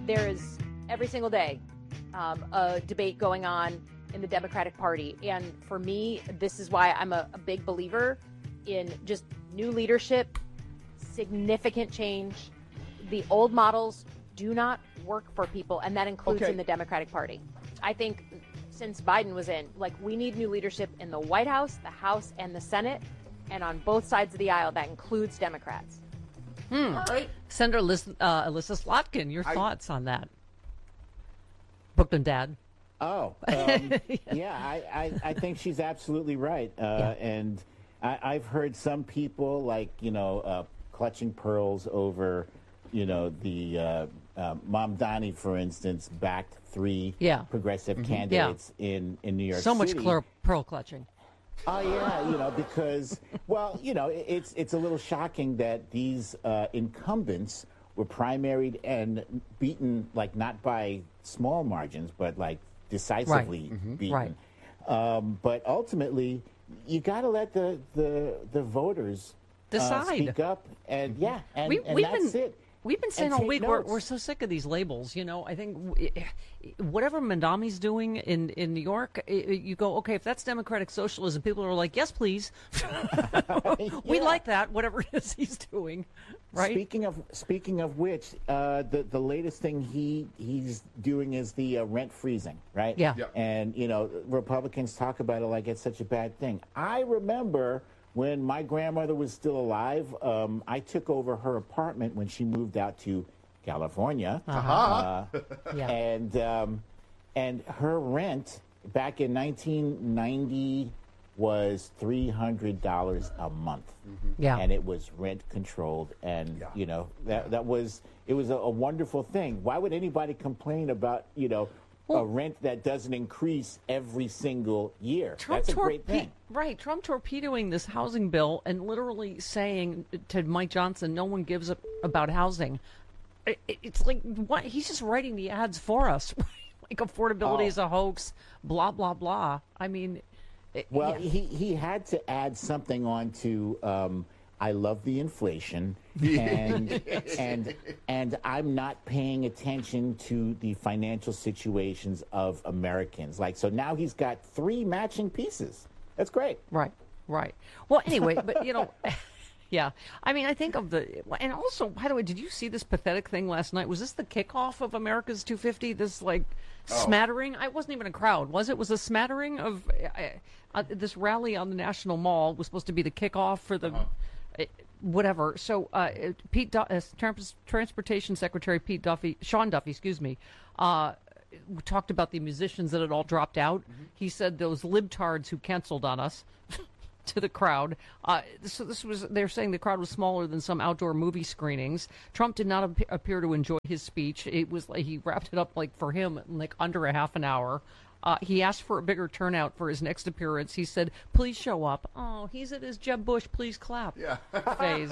there is every single day a debate going on in the Democratic Party. And for me, this is why I'm a big believer in just new leadership, significant change. The old models do not work for people, and that includes in the Democratic Party. I think since Biden was in, we need new leadership in the White House, the House, and the Senate, and on both sides of the aisle. That includes Democrats. Right. Senator Alyssa Slotkin, your thoughts on that? Brooklyn Dad. Oh, yeah, I think she's absolutely right. And I've heard some people clutching pearls over, the Mamdani, for instance, backed three progressive candidates in New York City. So much pearl clutching. Oh, yeah, because, it's a little shocking that these incumbents were primaried and beaten, not by small margins, but decisively beaten. Right. But ultimately, you got to let the voters decide, speak up, and that's it. We've been saying all week we're so sick of these labels. I think whatever Mamdani's doing in New York, you go, okay, if that's democratic socialism, people are like, yes, please. We like that, whatever it is he's doing. Right. Speaking of which, the latest thing he's doing is the rent freezing, right? Yeah. And Republicans talk about it like it's such a bad thing. I remember when my grandmother was still alive, I took over her apartment when she moved out to California. And her rent back in 1990 was $300 a month. Yeah. And it was rent controlled. And, it was a wonderful thing. Why would anybody complain about, a rent that doesn't increase every single year? That's a great thing. Right. Trump torpedoing this housing bill and literally saying to Mike Johnson, no one gives up about housing. It's like, what? He's just writing the ads for us. Affordability is a hoax, blah, blah, blah. I mean... he had to add something on to I love the inflation, and I'm not paying attention to the financial situations of Americans. So now he's got three matching pieces. That's great. Right. Well, anyway, but yeah. I mean, I think of and also, by the way, did you see this pathetic thing last night? Was this the kickoff of America's 250? This smattering? I wasn't even a crowd, was it? Was a smattering of this rally on the National Mall was supposed to be the kickoff for the whatever. So Trump's Transportation Secretary Sean Duffy, talked about the musicians that had all dropped out. He said those libtards who canceled on us. To the crowd. So they're saying the crowd was smaller than some outdoor movie screenings. Trump did not appear to enjoy his speech. It was he wrapped it up for him in under a half an hour. He asked for a bigger turnout for his next appearance. He said, please show up. Oh, he's at his Jeb Bush, please clap phase.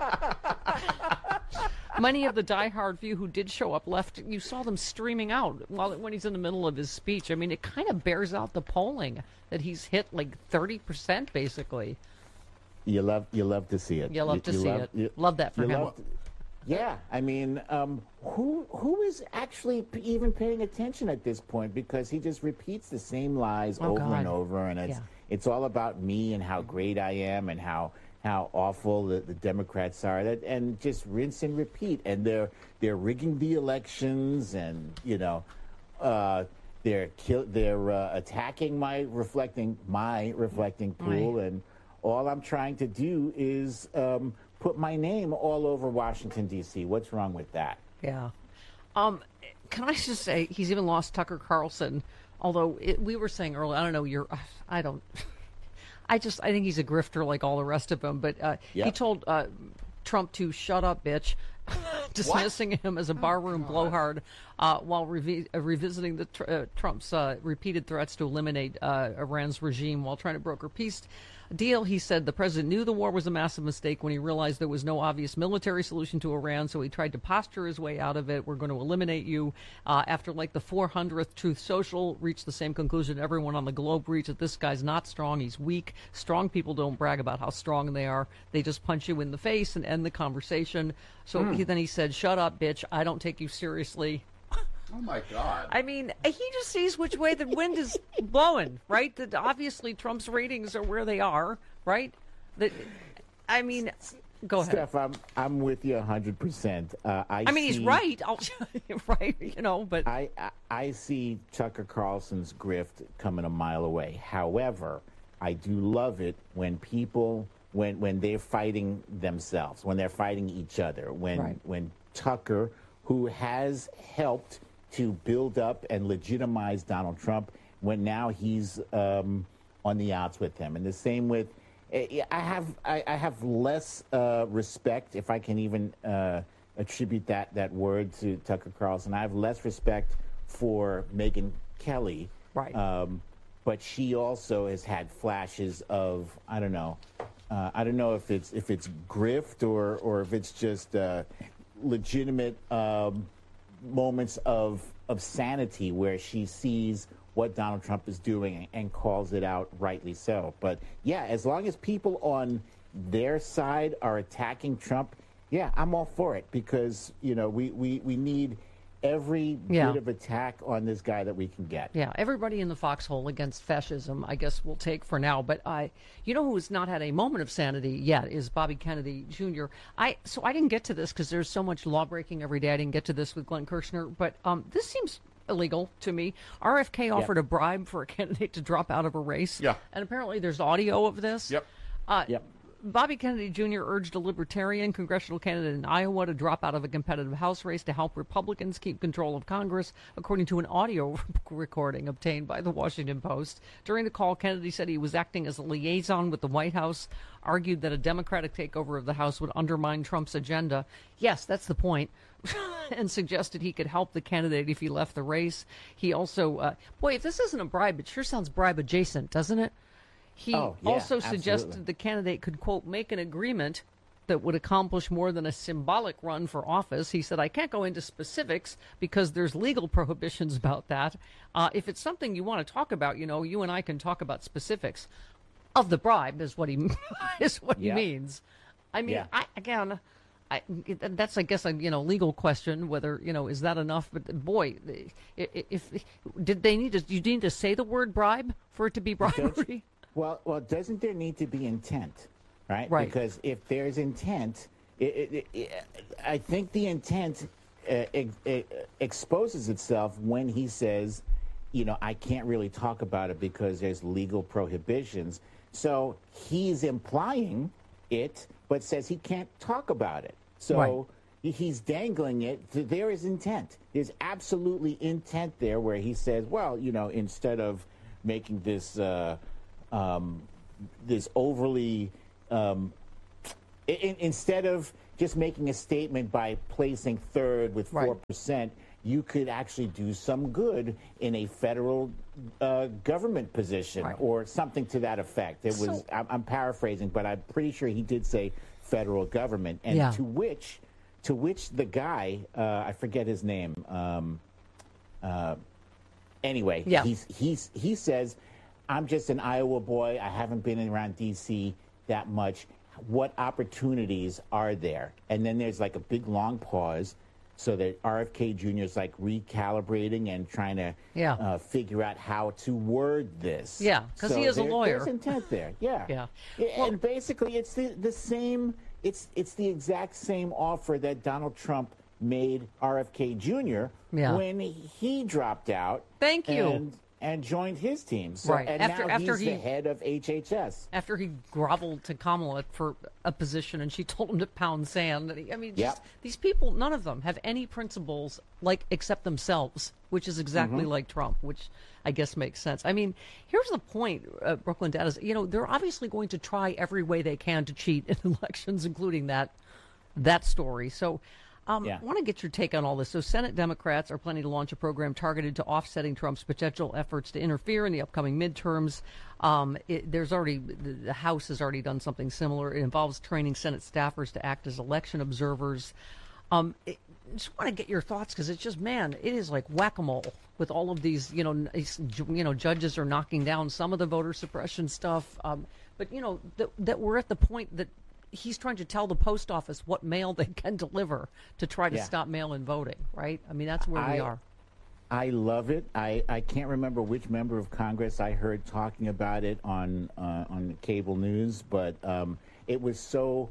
Many of the diehard few who did show up left. You saw them streaming out when he's in the middle of his speech. I mean, it kind of bears out the polling that he's hit 30% basically. You love to see it. You love to see it. Love that for him. Yeah, I mean, who is actually even paying attention at this point? Because he just repeats the same lies over and over, and it's all about me and how great I am and how awful the Democrats are, and just rinse and repeat. And they're rigging the elections, and they're attacking my reflecting pool, and all I'm trying to do is put my name all over Washington, D.C. What's wrong with that? Yeah. Can I just say he's even lost Tucker Carlson, although we were saying earlier, I don't know, I think he's a grifter like all the rest of them, but he told Trump to shut up, bitch, dismissing him as a barroom blowhard while revisiting Trump's repeated threats to eliminate Iran's regime while trying to broker peace deal. He said the president knew the war was a massive mistake when he realized there was no obvious military solution to Iran, so he tried to posture his way out of it. We're going to eliminate you. After the 400th Truth Social reached the same conclusion everyone on the globe reached, that this guy's not strong, he's weak. Strong people don't brag about how strong they are. They just punch you in the face and end the conversation. So then he said, shut up, bitch. I don't take you seriously. Oh, my God. I mean, he just sees which way the wind is blowing, right? That obviously Trump's ratings are where they are, right? I mean, go ahead. Steph, I'm with you 100%. I mean, he's right. Right, but I see Tucker Carlson's grift coming a mile away. However, I do love it when people, when they're fighting themselves, when they're fighting each other, when Tucker, who has helped to build up and legitimize Donald Trump, when now he's on the outs with him. And the same with, I have less respect, if I can even attribute that word to Tucker Carlson. I have less respect for Megyn Kelly. Right. But she also has had flashes of, I don't know if it's grift or if it's just legitimate moments of sanity where she sees what Donald Trump is doing and calls it out, rightly so. But yeah, as long as people on their side are attacking Trump, yeah, I'm all for it, because we need every bit of attack on this guy that we can get. Yeah, everybody in the foxhole against fascism, I guess we'll take for now. But who's not had a moment of sanity yet is Bobby Kennedy Jr. So I didn't get to this because there's so much law breaking every day. I didn't get to this with Glenn Kirshner, but this seems illegal to me. RFK offered a bribe for a candidate to drop out of a race. Yeah. And apparently there's audio of this. Yep. Bobby Kennedy Jr. urged a Libertarian congressional candidate in Iowa to drop out of a competitive House race to help Republicans keep control of Congress, according to an audio recording obtained by the Washington Post. During the call, Kennedy said he was acting as a liaison with the White House, argued that a Democratic takeover of the House would undermine Trump's agenda. Yes, that's the point. And suggested he could help the candidate if he left the race. He also, if this isn't a bribe, it sure sounds bribe adjacent, doesn't it? He also suggested the candidate could, quote, make an agreement that would accomplish more than a symbolic run for office. He said, I can't go into specifics because there's legal prohibitions about that. If it's something you want to talk about, you and I can talk about specifics of the bribe is what he he means. I mean, that's, I guess, a legal question whether is that enough. But boy, if did they need to? You need to say the word bribe for it to be bribery. Well, doesn't there need to be intent, right? Right. Because if there's intent, I think the intent exposes itself when he says, I can't really talk about it because there's legal prohibitions. So he's implying it, but says he can't talk about it. So he's dangling it. There is intent. There's absolutely intent there where he says, well, instead of making this this overly instead of just making a statement by placing third with 4%, you could actually do some good in a federal government position or something to that effect. It was I'm paraphrasing, but I'm pretty sure he did say federal government, and to which the guy, I forget his name. Anyway, he says, I'm just an Iowa boy. I haven't been around D.C. that much. What opportunities are there? And then there's like a big long pause so that RFK Jr. is like recalibrating and trying to figure out how to word this. Yeah, because he is a lawyer. There's intent there. Yeah. Well, and basically, it's the same. It's the exact same offer that Donald Trump made RFK Jr. when he dropped out. Thank you. And joined his team. So, and now he's the head of HHS. After he groveled to Kamala for a position and she told him to pound sand. These people, none of them have any principles except themselves, which is exactly like Trump, which I guess makes sense. I mean, here's the point, Brooklyn Dad, is, they're obviously going to try every way they can to cheat in elections, including that story. So I want to get your take on all this. So Senate Democrats are planning to launch a program targeted to offsetting Trump's potential efforts to interfere in the upcoming midterms. The House has already done something similar. It involves training Senate staffers to act as election observers. Just want to get your thoughts because it's just, man, it is like whack-a-mole with all of these, judges are knocking down some of the voter suppression stuff. But that we're at the point that he's trying to tell the post office what mail they can deliver to try to stop mail-in voting, right? I mean, that's where we are. I love it. I can't remember which member of Congress I heard talking about it on cable news, but it was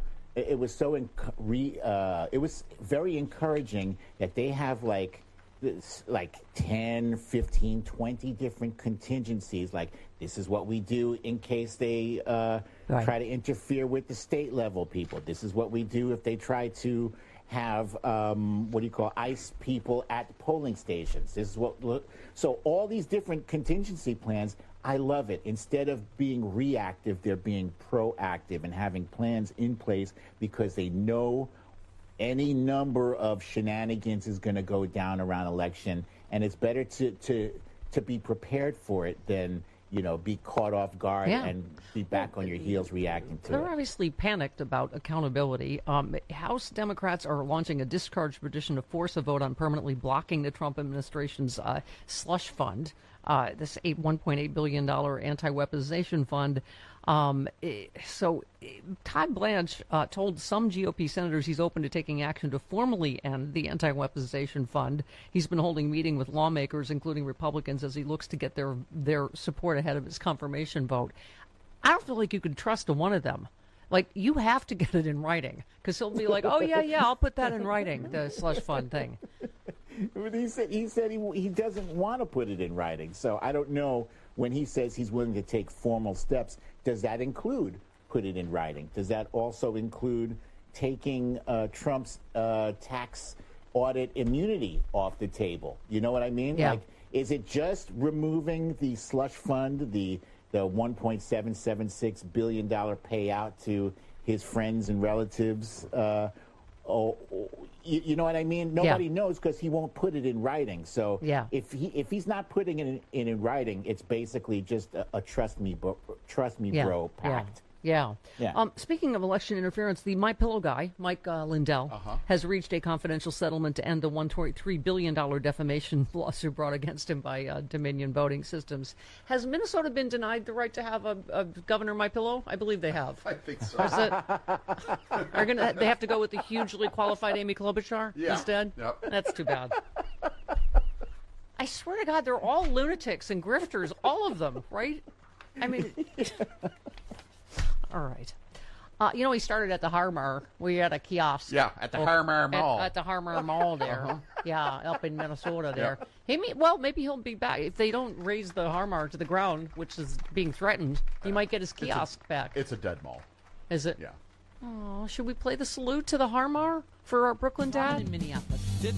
very encouraging that they have like 10, 15, 20 different contingencies. Like, this is what we do in case they try to interfere with the state level people. This is what we do if they try to have ICE people at polling stations. This is so all these different contingency plans. I love it. Instead of being reactive, they're being proactive and having plans in place because they know any number of shenanigans is going to go down around election, and it's better to be prepared for it than be caught off guard and be back on your heels reacting to it. They're obviously panicked about accountability. House Democrats are launching a discharge petition to force a vote on permanently blocking the Trump administration's slush fund, this $1.8 billion anti-weaponization fund. So Todd Blanche told some GOP senators he's open to taking action to formally end the anti-weaponization fund. He's been holding meetings with lawmakers, including Republicans, as he looks to get their support ahead of his confirmation vote. I don't feel like you could trust one of them. Like, you have to get it in writing, because he'll be like, oh, yeah, I'll put that in writing, the slush fund thing. But he said he doesn't want to put it in writing. So I don't know, when he says he's willing to take formal steps, does that include put it in writing? Does that also include taking Trump's tax audit immunity off the table? You know what I mean? Yeah. Like, is it just removing the slush fund, the $1.776 billion payout to his friends and relatives? You know what I mean? Nobody knows because he won't put it in writing. So if he's not putting it in writing, it's basically just a trust me bro pact. Yeah. Speaking of election interference, the MyPillow guy, Mike Lindell, has reached a confidential settlement to end the $1.3 billion defamation lawsuit brought against him by Dominion Voting Systems. Has Minnesota been denied the right to have a Governor MyPillow? I believe they have. I think so. They have to go with the hugely qualified Amy Klobuchar instead? Yep. That's too bad. I swear to God, they're all lunatics and grifters, all of them, right? I mean... All right. He started at the Harmar. We had a kiosk. Yeah, at the Harmar Mall. At the Harmar Mall there. Yeah, up in Minnesota there. Yeah. Maybe he'll be back. If they don't raise the Harmar to the ground, which is being threatened, he might get his kiosk back. It's a dead mall. Is it? Yeah. Oh, should we play the salute to the Harmar for our Brooklyn dad? In Minneapolis.